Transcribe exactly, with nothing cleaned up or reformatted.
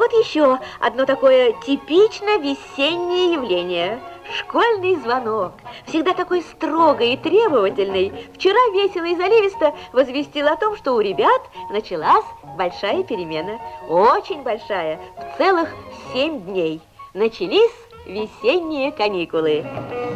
вот еще одно такое типично весеннее явление. Школьный звонок. Всегда такой строгий и требовательный. Вчера весело и заливисто возвестил о том, что у ребят началась большая перемена. Очень большая. В целых семь дней. Начались весенние каникулы.